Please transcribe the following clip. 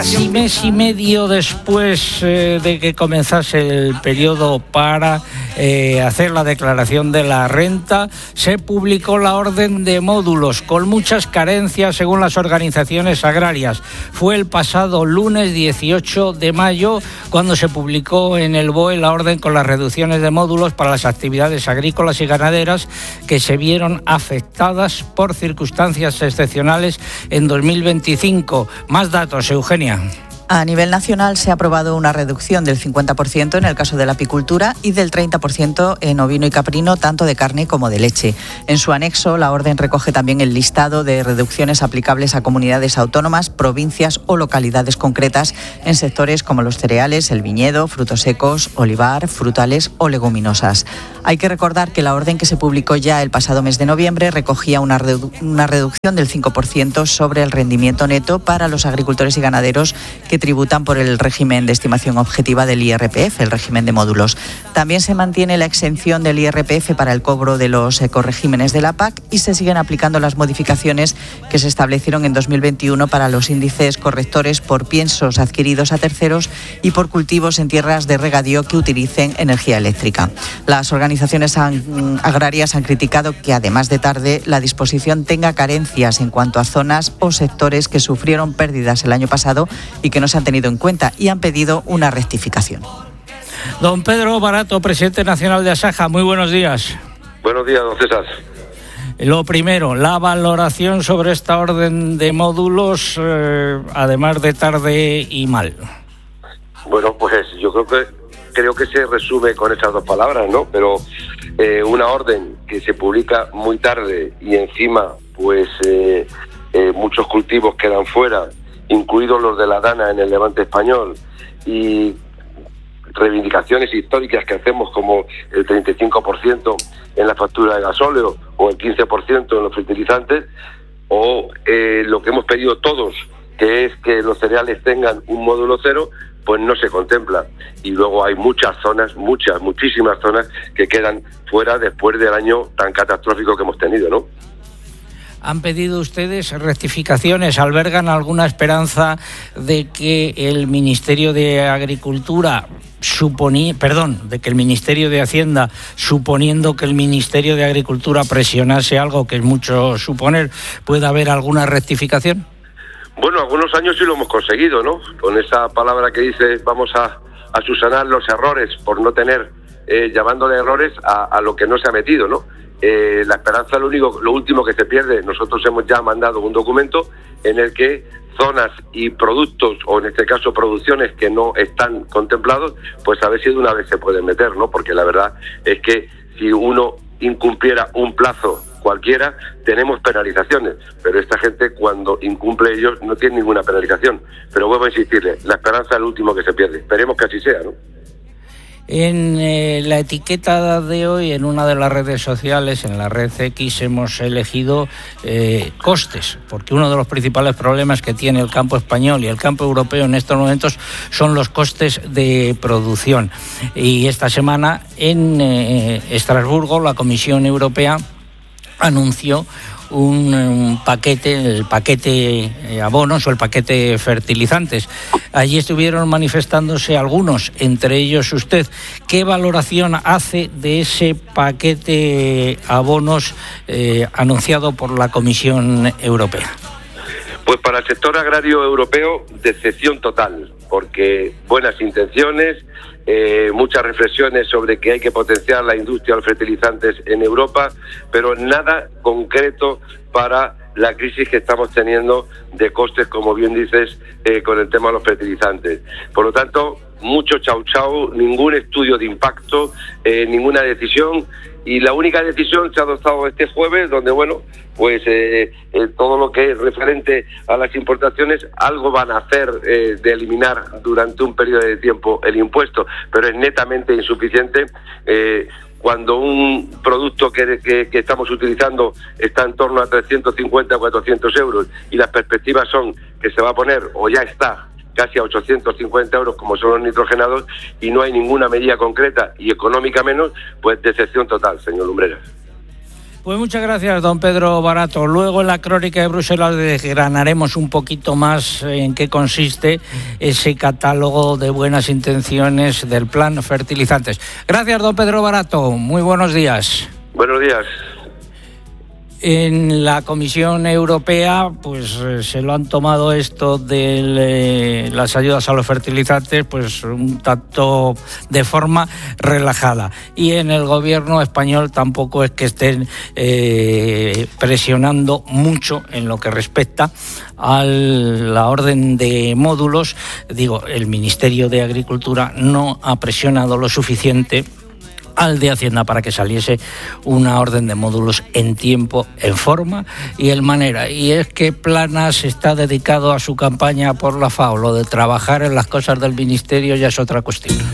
Y mes y medio después de que comenzase el periodo para hacer la declaración de la renta, se publicó la orden de módulos con muchas carencias según las organizaciones agrarias. Fue el pasado lunes 18 de mayo cuando se publicó en el BOE la orden con las reducciones de módulos para las actividades agrícolas y ganaderas que se vieron afectadas por circunstancias excepcionales en 2025. Más datos, Eugenia. A nivel nacional se ha aprobado una reducción del 50% en el caso de la apicultura y del 30% en ovino y caprino, tanto de carne como de leche. En su anexo, la orden recoge también el listado de reducciones aplicables a comunidades autónomas, provincias o localidades concretas en sectores como los cereales, el viñedo, frutos secos, olivar, frutales o leguminosas. Hay que recordar que la orden que se publicó ya el pasado mes de noviembre recogía una reducción del 5% sobre el rendimiento neto para los agricultores y ganaderos que tributan por el régimen de estimación objetiva del IRPF, el régimen de módulos. También se mantiene la exención del IRPF para el cobro de los ecoregímenes de la PAC y se siguen aplicando las modificaciones que se establecieron en 2021 para los índices correctores por piensos adquiridos a terceros y por cultivos en tierras de regadío que utilicen energía eléctrica. Las organizaciones agrarias han criticado que, además de tarde, la disposición tenga carencias en cuanto a zonas o sectores que sufrieron pérdidas el año pasado y que no se han tenido en cuenta, y han pedido una rectificación. Don Pedro Barato, presidente nacional de Asaja, muy buenos días. Buenos días, don César. Lo primero, la valoración sobre esta orden de módulos, además de tarde y mal. Bueno, pues yo creo que se resume con esas dos palabras, ¿no? Pero una orden que se publica muy tarde y encima, pues muchos cultivos quedan fuera, incluidos los de la Dana en el Levante español, y reivindicaciones históricas que hacemos como el 35% en la factura de gasóleo o el 15% en los fertilizantes, o lo que hemos pedido todos, que es que los cereales tengan un módulo cero, pues no se contempla. Y luego hay muchísimas zonas que quedan fuera después del año tan catastrófico que hemos tenido, ¿no? ¿Han pedido ustedes rectificaciones? ¿Albergan alguna esperanza de que el Ministerio de Agricultura, de que el Ministerio de Hacienda, suponiendo que el Ministerio de Agricultura presionase algo, que es mucho suponer, pueda haber alguna rectificación? Bueno, algunos años sí lo hemos conseguido, ¿no? Con esa palabra que dice, vamos a subsanar los errores por no tener, llamándole errores a lo que no se ha metido, ¿no? La esperanza es lo último que se pierde. Nosotros hemos ya mandado un documento en el que zonas y productos, o en este caso producciones que no están contemplados, pues a ver si de una vez se pueden meter, ¿no? Porque la verdad es que si uno incumpliera un plazo cualquiera, tenemos penalizaciones, pero esta gente cuando incumple ellos no tiene ninguna penalización. Pero vuelvo a insistirle, la esperanza es lo último que se pierde. Esperemos que así sea, ¿no? En la etiqueta de hoy, en una de las redes sociales, en la red X, hemos elegido costes, porque uno de los principales problemas que tiene el campo español y el campo europeo en estos momentos son los costes de producción. Y esta semana en Estrasburgo la Comisión Europea anunció el paquete abonos o el paquete fertilizantes. Allí estuvieron manifestándose algunos, entre ellos usted. ¿Qué valoración hace de ese paquete abonos anunciado por la Comisión Europea? Pues para el sector agrario europeo, decepción total, porque buenas intenciones, muchas reflexiones sobre que hay que potenciar la industria de los fertilizantes en Europa, pero nada concreto para la crisis que estamos teniendo de costes, como bien dices, con el tema de los fertilizantes. Por lo tanto, mucho chau, ningún estudio de impacto, ninguna decisión, y la única decisión se ha adoptado este jueves, donde, bueno, pues todo lo que es referente a las importaciones, algo van a hacer de eliminar durante un periodo de tiempo el impuesto, pero es netamente insuficiente. Cuando un producto que estamos utilizando está en torno a 350 o 400 euros y las perspectivas son que se va a poner, o ya está, casi a 850 euros, como son los nitrogenados, y no hay ninguna medida concreta y económica menos, pues decepción total, señor Lumbreras. Pues muchas gracias, don Pedro Barato. Luego en la crónica de Bruselas desgranaremos un poquito más en qué consiste ese catálogo de buenas intenciones del plan fertilizantes. Gracias, don Pedro Barato. Muy buenos días. Buenos días. En la Comisión Europea, pues se lo han tomado esto de las ayudas a los fertilizantes, pues un tanto de forma relajada. Y en el gobierno español tampoco es que estén presionando mucho en lo que respecta a la orden de módulos. Digo, el Ministerio de Agricultura no ha presionado lo suficiente al de Hacienda para que saliese una orden de módulos en tiempo, en forma y en manera. Y es que Planas está dedicado a su campaña por la FAO. Lo de trabajar en las cosas del Ministerio ya es otra cuestión.